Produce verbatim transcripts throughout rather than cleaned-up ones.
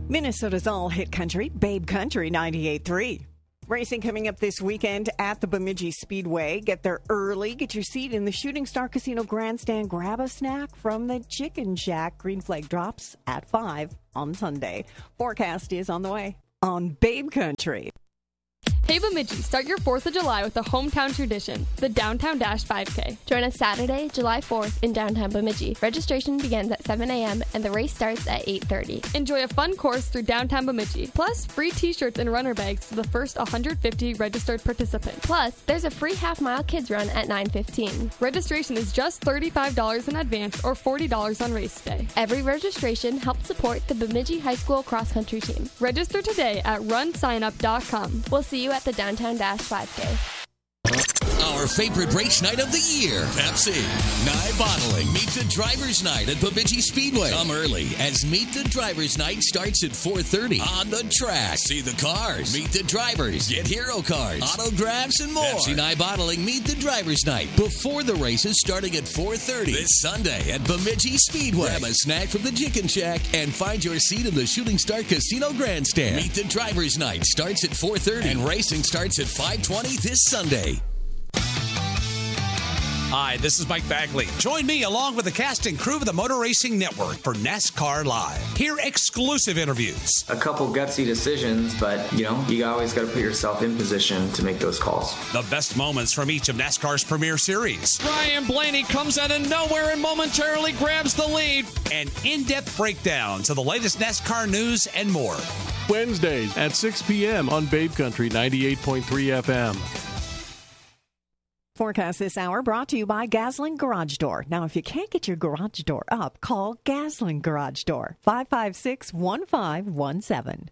Minnesota's all-hit country, Babe Country ninety-eight point three. Racing coming up this weekend at the Bemidji Speedway. Get there early. Get your seat in the Shooting Star Casino Grandstand. Grab a snack from the Chicken Shack. Green flag drops at five on Sunday. Forecast is on the way on Babe Country. Hey Bemidji, start your fourth of July with a hometown tradition, the Downtown Dash five K. Join us Saturday, July fourth in downtown Bemidji. Registration begins at seven a.m. and the race starts at eight thirty. Enjoy a fun course through downtown Bemidji, plus free t-shirts and runner bags to the first one hundred fifty registered participants. Plus, there's a free half-mile kids run at nine fifteen. Registration is just thirty-five dollars in advance or forty dollars on race day. Every registration helps support the Bemidji High School cross-country team. Register today at run sign up dot com. We'll see you at the Downtown Dash five K. Our favorite race night of the year, Pepsi. Nye Bottling. Meet the Drivers' Night at Bemidji Speedway. Come early as Meet the Drivers' Night starts at four thirty on the track. See the cars, meet the drivers, get hero cards, autographs, and more. Pepsi Nye Bottling Meet the Drivers' Night before the races starting at four thirty this Sunday at Bemidji Speedway. Grab a snack from the Chicken Shack and find your seat in the Shooting Star Casino Grandstand. Meet the Drivers' Night starts at four thirty and racing starts at five twenty this Sunday. Hi, this is Mike Bagley. Join me along with the cast and crew of the Motor Racing Network for NASCAR Live. Hear exclusive interviews. A couple gutsy decisions, but, you know, you always got to put yourself in position to make those calls. The best moments from each of NASCAR's premier series. Ryan Blaney comes out of nowhere and momentarily grabs the lead. And in-depth breakdowns of the latest NASCAR news and more. Wednesdays at six p.m. on Babe Country ninety-eight point three F M. Forecast this hour brought to you by Gaslin Garage Door. Now, if you can't get your garage door up, call Gaslin Garage Door, five five six, one five one seven.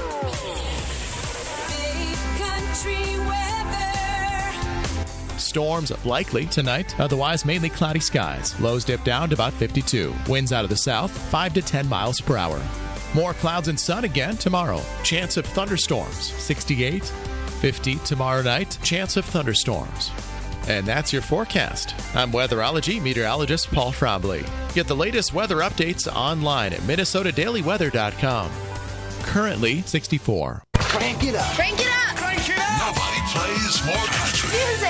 Storms likely tonight, otherwise mainly cloudy skies. Lows dip down to about fifty-two. Winds out of the south, five to ten miles per hour. More clouds and sun again tomorrow. Chance of thunderstorms, sixty-eight. fifty tomorrow night. Chance of thunderstorms. And that's your forecast. I'm weatherology meteorologist Paul Trombley. Get the latest weather updates online at minnesota daily weather dot com. Currently sixty-four. Crank it up. Crank it up. Crank it up. Nobody plays more country. Music.